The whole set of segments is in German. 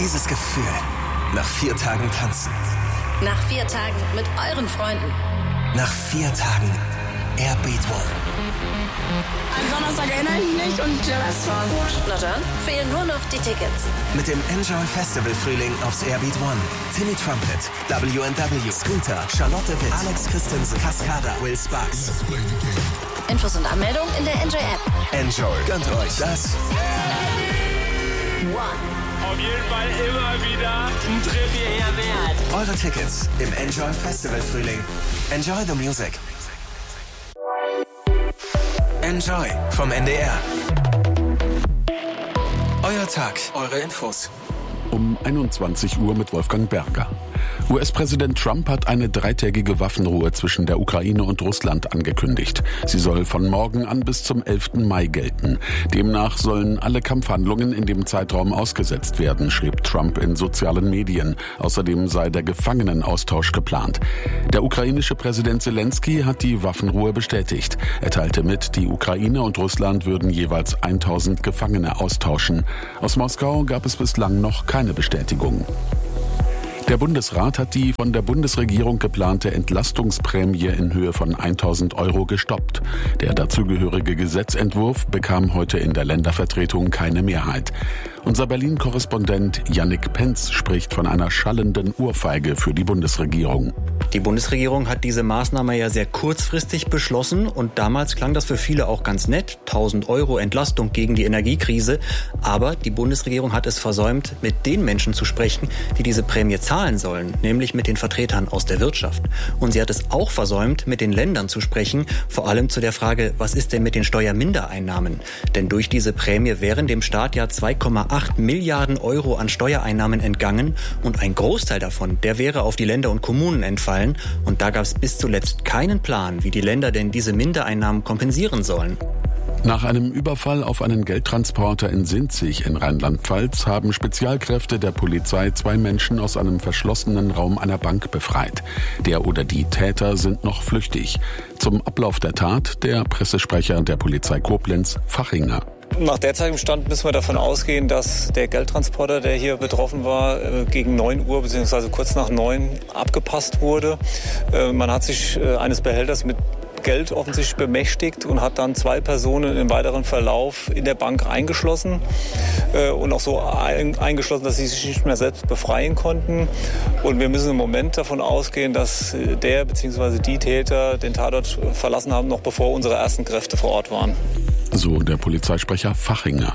Dieses Gefühl nach 4 Tagen tanzen. Nach 4 Tagen mit euren Freunden. Nach 4 Tagen Airbeat One. Am Donnerstag erinnere ich mich und der Rest war gut. Na dann, fehlen nur noch die Tickets. Mit dem Enjoy Festival Frühling aufs Airbeat One. Timmy Trumpet, W&W, Scooter, Charlotte Witt, Alex Christensen, Cascada, Will Sparks. Infos und Anmeldung in der Enjoy App. Enjoy. Gönnt euch das. One. Auf jeden Fall immer wieder ein Trip hierher wert. Eure Tickets im Enjoy Festival Frühling. Enjoy the music. Enjoy vom NDR. Euer Tag, eure Infos. Um 21 Uhr mit Wolfgang Berger. US-Präsident Trump hat eine 3-tägige Waffenruhe zwischen der Ukraine und Russland angekündigt. Sie soll von morgen an bis zum 11. Mai gelten. Demnach sollen alle Kampfhandlungen in dem Zeitraum ausgesetzt werden, schrieb Trump in sozialen Medien. Außerdem sei der Gefangenenaustausch geplant. Der ukrainische Präsident Zelensky hat die Waffenruhe bestätigt. Er teilte mit, die Ukraine und Russland würden jeweils 1000 Gefangene austauschen. Aus Moskau gab es bislang noch keine Bestätigung. Der Bundesrat hat die von der Bundesregierung geplante Entlastungsprämie in Höhe von 1.000 € gestoppt. Der dazugehörige Gesetzentwurf bekam heute in der Ländervertretung keine Mehrheit. Unser Berlin-Korrespondent Yannick Penz spricht von einer schallenden Ohrfeige für die Bundesregierung. Die Bundesregierung hat diese Maßnahme ja sehr kurzfristig beschlossen und damals klang das für viele auch ganz nett. 1.000 € Entlastung gegen die Energiekrise. Aber die Bundesregierung hat es versäumt, mit den Menschen zu sprechen, die diese Prämie zahlen sollen, nämlich mit den Vertretern aus der Wirtschaft. Und sie hat es auch versäumt, mit den Ländern zu sprechen, vor allem zu der Frage, was ist denn mit den Steuermindereinnahmen? Denn durch diese Prämie wären dem Staat ja 2,8 Milliarden € an Steuereinnahmen entgangen und ein Großteil davon, der wäre auf die Länder und Kommunen entfallen. Und da gab es bis zuletzt keinen Plan, wie die Länder denn diese Mindereinnahmen kompensieren sollen. Nach einem Überfall auf einen Geldtransporter in Sinzig in Rheinland-Pfalz haben Spezialkräfte der Polizei 2 Menschen aus einem verschlossenen Raum einer Bank befreit. Der oder die Täter sind noch flüchtig. Zum Ablauf der Tat der Pressesprecher der Polizei Koblenz, Fachinger. Nach derzeitigem Stand müssen wir davon ausgehen, dass der Geldtransporter, der hier betroffen war, gegen 9 Uhr bzw. kurz nach 9 abgepasst wurde. Man hat sich eines Behälters mit Geld offensichtlich bemächtigt und hat dann 2 Personen im weiteren Verlauf in der Bank eingeschlossen und auch so eingeschlossen, dass sie sich nicht mehr selbst befreien konnten. Und wir müssen im Moment davon ausgehen, dass der bzw. die Täter den Tatort verlassen haben, noch bevor unsere ersten Kräfte vor Ort waren. So der Polizeisprecher Fachinger.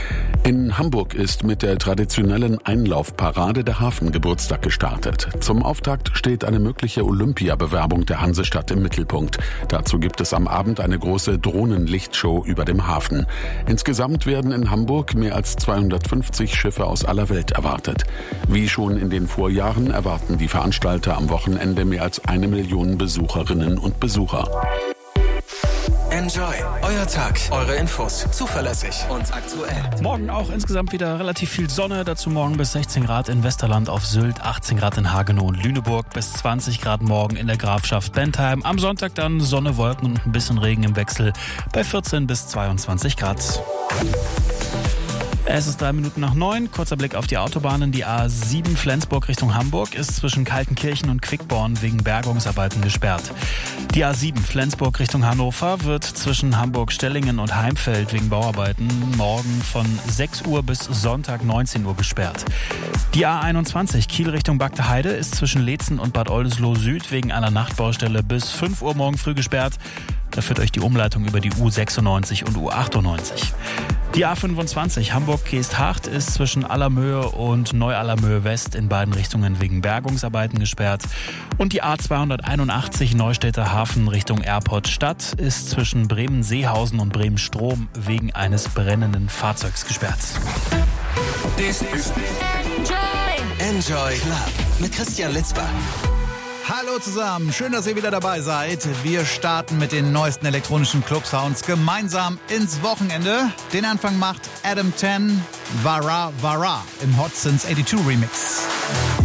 In Hamburg ist mit der traditionellen Einlaufparade der Hafengeburtstag gestartet. Zum Auftakt steht eine mögliche Olympiabewerbung der Hansestadt im Mittelpunkt. Dazu gibt es am Abend eine große Drohnenlichtshow über dem Hafen. Insgesamt werden in Hamburg mehr als 250 Schiffe aus aller Welt erwartet. Wie schon in den Vorjahren erwarten die Veranstalter am Wochenende mehr als 1 Million Besucherinnen und Besucher. Enjoy. Euer Tag, eure Infos. Zuverlässig und aktuell. Morgen auch insgesamt wieder relativ viel Sonne. Dazu morgen bis 16 Grad in Westerland auf Sylt, 18 Grad in Hagenow und Lüneburg, bis 20 Grad morgen in der Grafschaft Bentheim. Am Sonntag dann Sonne, Wolken und ein bisschen Regen im Wechsel bei 14 bis 22 Grad. Es ist 9:03. Kurzer Blick auf die Autobahnen. Die A7 Flensburg Richtung Hamburg ist zwischen Kaltenkirchen und Quickborn wegen Bergungsarbeiten gesperrt. Die A7 Flensburg Richtung Hannover wird zwischen Hamburg-Stellingen und Heimfeld wegen Bauarbeiten morgen von 6 Uhr bis Sonntag 19 Uhr gesperrt. Die A21 Kiel Richtung Bagdeheide ist zwischen Leetzen und Bad Oldesloe Süd wegen einer Nachtbaustelle bis 5 Uhr morgen früh gesperrt. Da führt euch die Umleitung über die U96 und U98. Die A25 Hamburg-Geesthacht ist zwischen Allermöhe und Neu-Allermöhe West in beiden Richtungen wegen Bergungsarbeiten gesperrt. Und die A281 Neustädter Hafen Richtung Airport Stadt ist zwischen Bremen-Seehausen und Bremen-Strom wegen eines brennenden Fahrzeugs gesperrt. This is Enjoy Club mit Christian Litzbach. Hallo zusammen, schön, dass ihr wieder dabei seid. Wir starten mit den neuesten elektronischen Club-Sounds gemeinsam ins Wochenende. Den Anfang macht Adam 10, Vara Vara im Hot Since 82 Remix.